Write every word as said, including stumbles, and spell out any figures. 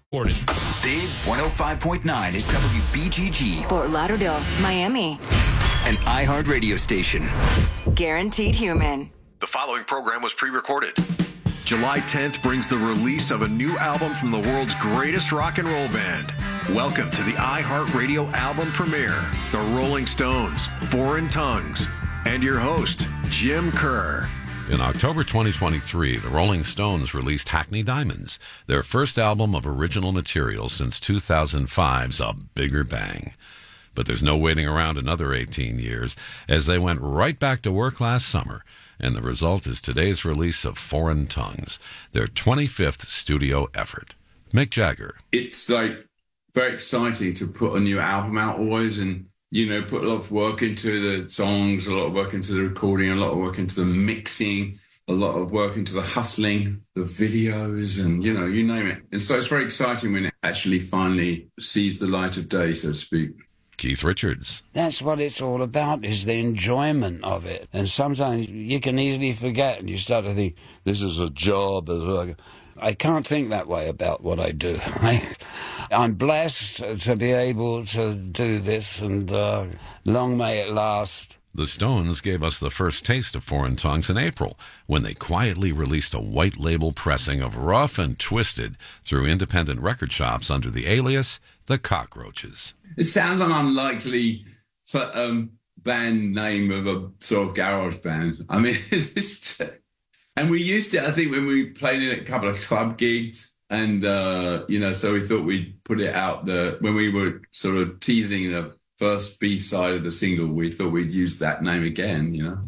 Big one oh five point nine is W B G G. Fort Lauderdale, Miami. An iHeart radio station. Guaranteed human. The following program was pre-recorded. July tenth brings the release of a new album from the world's greatest rock and roll band. Welcome to the iHeartRadio album premiere, The Rolling Stones, Foreign Tongues, and your host, Jim Kerr. In October twenty twenty-three, the Rolling Stones released Hackney Diamonds, their first album of original material since two thousand five's A Bigger Bang. But there's no waiting around another eighteen years, as they went right back to work last summer, and the result is today's release of Foreign Tongues, their twenty-fifth studio effort. Mick Jagger. It's like very exciting to put a new album out always, and you know, put a lot of work into the songs, a lot of work into the recording, a lot of work into the mixing, a lot of work into the hustling, the videos, and, you know, you name it. And so it's very exciting when it actually finally sees the light of day, so to speak. Keith Richards. That's what it's all about, is the enjoyment of it. And sometimes you can easily forget and you start to think, this is a job. I can't think that way about what I do. I'm blessed to be able to do this, and uh, long may it last. The Stones gave us the first taste of Foreign Tongues in April, when they quietly released a white label pressing of Rough and Twisted through independent record shops under the alias The Cockroaches. It sounds an unlikely for, um, band name of a sort of garage band. I mean, it's... And we used it, I think, when we played in a couple of club gigs. And, uh, you know, so we thought we'd put it out there. When we were sort of teasing the first B-side of the single, we thought we'd use that name again, you know.